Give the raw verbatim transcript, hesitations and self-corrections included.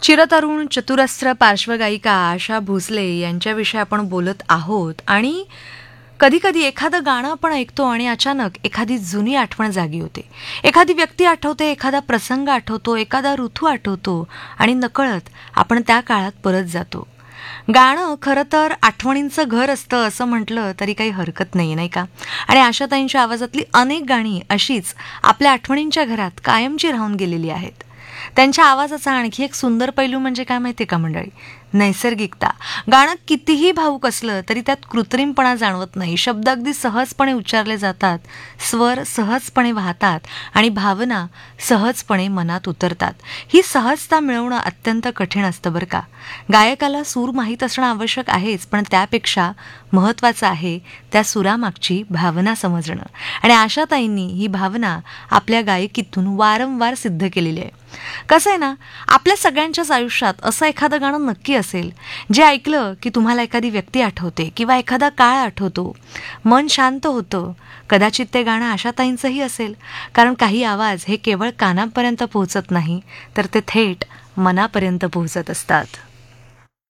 चिरतरुण चतुरस्र पार्श्वगायिका आशा भोसले यांच्याविषयी आपण बोलत आहोत. आणि कधी कधी एखादं गाणं आपण ऐकतो आणि अचानक एखादी जुनी आठवण जागी होते. एखादी व्यक्ती आठवते, एखादा प्रसंग आठवतो, एखादा ऋतू आठवतो आणि नकळत आपण त्या काळात परत जातो. गाणं खरं तर आठवणींचं घर असतं असं म्हटलं तरी काही हरकत नाही, नाही का? आणि आशाताईंच्या आवाजातली अनेक गाणी अशीच आपल्या आठवणींच्या घरात कायमची राहून गेलेली आहेत. त्यांच्या आवाजाचा आणखी एक सुंदर पैलू म्हणजे काय माहिती का मंडळी? नैसर्गिकता. गाणं कितीही भावूक असलं तरी त्यात कृत्रिमपणा जाणवत नाही. शब्द अगदी सहजपणे उच्चारले जातात, स्वर सहजपणे वाहतात आणि भावना सहजपणे मनात उतरतात. ही सहजता मिळवणं अत्यंत कठीण असतं बरं का. गायकाला सूर माहीत असणं आवश्यक आहेच, पण त्यापेक्षा महत्त्वाचं आहे त्या सुरामागची भावना समजणं. आणि आशाताईंनी ही भावना आपल्या गायकीतून वारंवार सिद्ध केलेली आहे. कसं आहे ना, आपल्या सगळ्यांच्याच आयुष्यात असं एखादं गाणं नक्की असेल जे ऐकलं की तुम्हाला एखादी व्यक्ती आठवते किंवा एखादा काळ आठवतो, मन शांत होतं. कदाचित ते गाणं आशाताईंचंही असेल, कारण काही आवाज हे केवळ कानापर्यंत पोहोचत नाही तर ते थेट मनापर्यंत पोहोचत असतात.